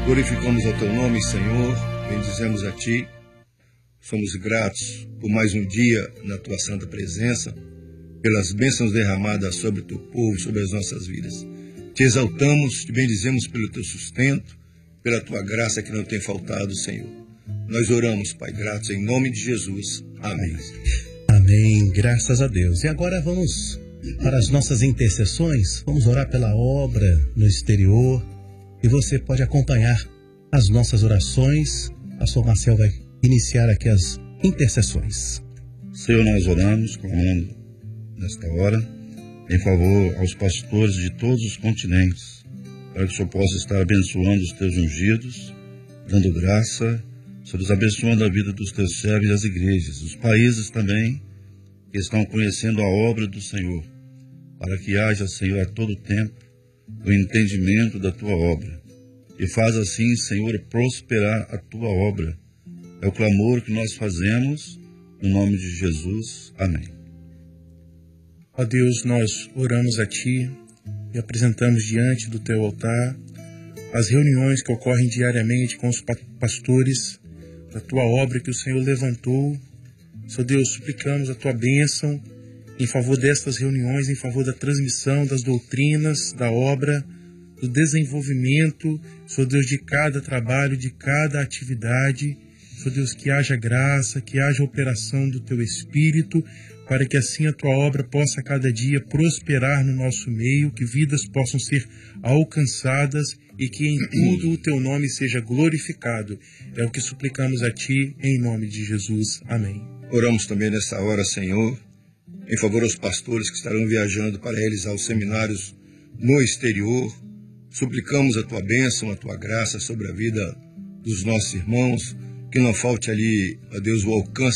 Glorificamos ao teu nome, Senhor, bendizemos a ti. Somos gratos por mais um dia na tua santa presença, pelas bênçãos derramadas sobre o teu povo, sobre as nossas vidas. Te exaltamos, te bendizemos pelo teu sustento, pela tua graça que não tem faltado, Senhor. Nós oramos, Pai, gratos em nome de Jesus. Amém. Amém, graças a Deus. E agora vamos para as nossas intercessões. Vamos orar pela obra no exterior. E você pode acompanhar as nossas orações. O pastor Marcel vai iniciar aqui as intercessões. Senhor, nós oramos, clamando nesta hora, em favor aos pastores de todos os continentes, para que o Senhor possa estar abençoando os teus ungidos, dando graça, Senhor, abençoando a vida dos teus servos e as igrejas, os países também, que estão conhecendo a obra do Senhor, para que haja, Senhor, a todo tempo, o entendimento da tua obra. E faz assim, Senhor, prosperar a tua obra. É o clamor que nós fazemos, no nome de Jesus. Amém. Ó Deus, nós oramos a Ti e apresentamos diante do Teu altar as reuniões que ocorrem diariamente com os pastores da Tua obra que o Senhor levantou. Senhor Deus, suplicamos a Tua bênção em favor destas reuniões, em favor da transmissão das doutrinas, da obra, do desenvolvimento, Senhor Deus, de cada trabalho, de cada atividade. Senhor Deus, que haja graça, que haja operação do Teu Espírito, para que assim a Tua obra possa a cada dia prosperar no nosso meio, que vidas possam ser alcançadas e que em tudo o Teu nome seja glorificado. É o que suplicamos a Ti, em nome de Jesus. Amém. Oramos também nessa hora, Senhor, em favor aos pastores que estarão viajando para realizar os seminários no exterior. Suplicamos a Tua bênção, a Tua graça sobre a vida dos nossos irmãos, que não falte ali, ó Deus, o alcance